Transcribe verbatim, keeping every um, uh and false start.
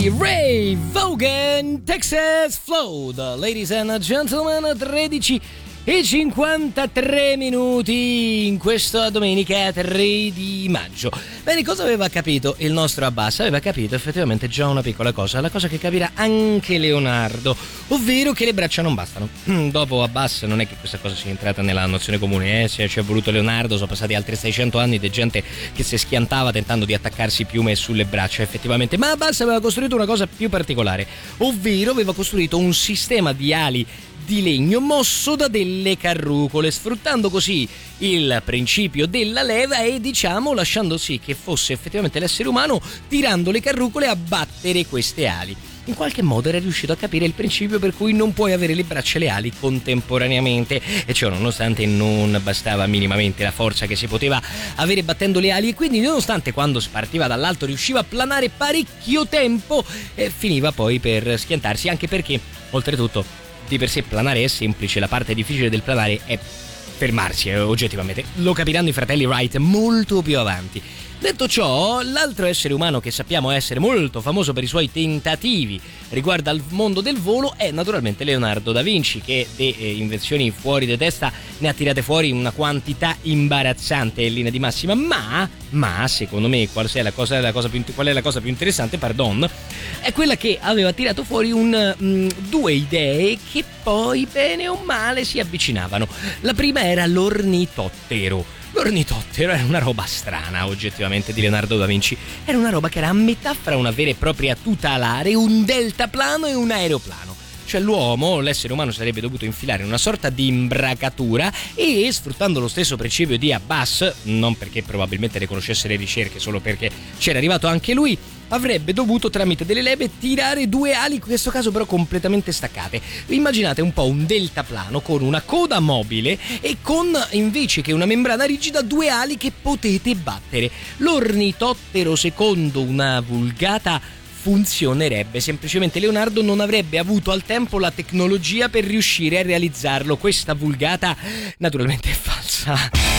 di Ray Vaughan, Texas Flow. Ladies and gentlemen, tredici e cinquantatré minuti in questa domenica tre di maggio. Bene, cosa aveva capito il nostro Abbas? Aveva capito effettivamente già una piccola cosa, la cosa che capirà anche Leonardo, ovvero che le braccia non bastano. Dopo Abbas non è che questa cosa sia entrata nella nozione comune, eh? Se ci è voluto Leonardo, sono passati altri seicento anni di gente che si schiantava tentando di attaccarsi piume sulle braccia effettivamente, ma Abbas aveva costruito una cosa più particolare, ovvero aveva costruito un sistema di ali di legno mosso da delle carrucole, sfruttando così il principio della leva e diciamo lasciando sì che fosse effettivamente l'essere umano tirando le carrucole a battere queste ali. In qualche modo era riuscito a capire il principio per cui non puoi avere le braccia e le ali contemporaneamente, e ciò nonostante non bastava minimamente la forza che si poteva avere battendo le ali, e quindi nonostante quando partiva dall'alto riusciva a planare parecchio tempo, eh, finiva poi per schiantarsi, anche perché oltretutto di per sé planare è semplice, la parte difficile del planare è fermarsi, eh, oggettivamente. Lo capiranno i fratelli Wright molto più avanti. Detto ciò, l'altro essere umano che sappiamo essere molto famoso per i suoi tentativi riguardo al mondo del volo è naturalmente Leonardo da Vinci, che di eh, invenzioni fuori di testa ne ha tirate fuori una quantità imbarazzante in linea di massima, ma, ma secondo me qual è la cosa, la cosa più, qual è la cosa più interessante, pardon, è quella che aveva tirato fuori un, mh, due idee che poi bene o male si avvicinavano. La prima era l'ornitottero. L'ornitottero era una roba strana, oggettivamente, di Leonardo da Vinci. Era una roba che era a metà fra una vera e propria tuta alare, un deltaplano e un aeroplano. Cioè l'uomo, l'essere umano, sarebbe dovuto infilare una sorta di imbracatura e, sfruttando lo stesso principio di Abbas, non perché probabilmente ne conoscesse le ricerche, solo perché c'era arrivato anche lui, avrebbe dovuto tramite delle leve tirare due ali, in questo caso però completamente staccate. Immaginate un po' un deltaplano con una coda mobile e con, invece che una membrana rigida, due ali che potete battere. L'ornitottero, secondo una vulgata, funzionerebbe, semplicemente Leonardo non avrebbe avuto al tempo la tecnologia per riuscire a realizzarlo. Questa vulgata naturalmente è falsa.